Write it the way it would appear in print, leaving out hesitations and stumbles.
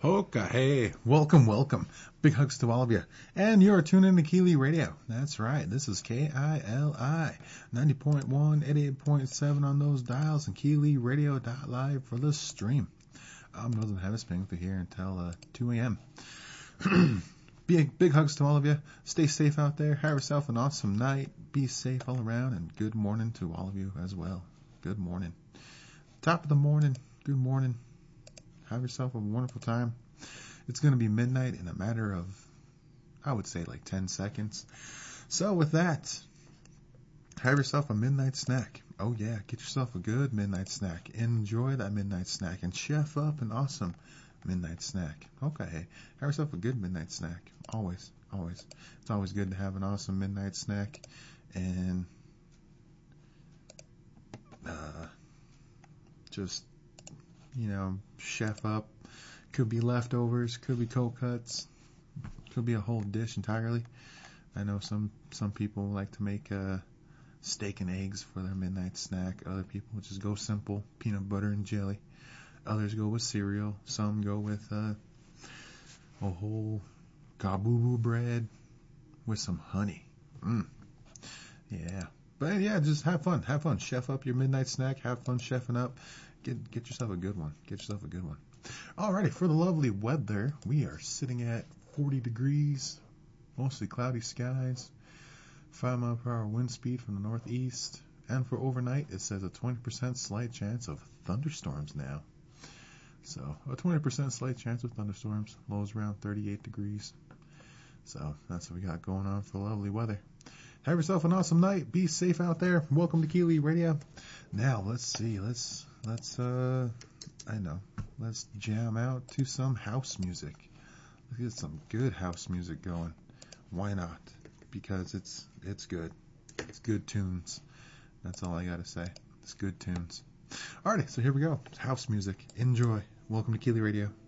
Hoka, hey, welcome, welcome. Big hugs to all of you. And you're tuning in to Keeley Radio. That's right, this is KILI 90.1, 88.7 on those dials, and KeelyRadio.live for the stream. I'm Northern Hemisphere for here until 2 a.m. Big hugs to all of you. Stay safe out there. Have yourself an awesome night. Be safe all around, and good morning to all of you as well. Good morning. Top of the morning. Good morning. Have yourself a wonderful time. It's going to be midnight in a matter of, I would say, like 10 seconds. So with that, have yourself a midnight snack. Oh yeah, get yourself a good midnight snack. Enjoy that midnight snack and chef up an awesome midnight snack. Okay, have yourself a good midnight snack. Always. It's always good to have an awesome midnight snack. And just, chef up. Could be leftovers, could be cold cuts, could be a whole dish entirely. I know some people like to make steak and eggs for their midnight snack. Other people just go simple, peanut butter and jelly. Others go with cereal. Some go with a whole gabubu bread with some honey. Yeah. But yeah, just have fun. Chef up your midnight snack. Have fun chefing up. Get yourself a good one. Alrighty, for the lovely weather, we are sitting at 40 degrees, mostly cloudy skies, 5 mile per hour wind speed from the northeast, and for overnight, it says a 20% slight chance of thunderstorms now. So, a 20% slight chance of thunderstorms, lows around 38 degrees. So, that's what we got going on for lovely weather. Have yourself an awesome night. Be safe out there. Welcome to Keeley Radio. Now, let's see. Let's jam out to some house music. Let's get some good house music going. Why not? Because it's good. It's good tunes. That's all I gotta say. It's good tunes. Alrighty, so here we go. House music. Enjoy. Welcome to Keeley Radio.